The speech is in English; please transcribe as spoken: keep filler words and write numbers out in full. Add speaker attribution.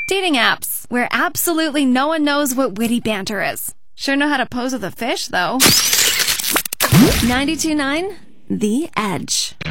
Speaker 1: Dating apps, where absolutely no one knows what witty banter is. Sure know how to pose with a fish, though. ninety-two point nine The Edge.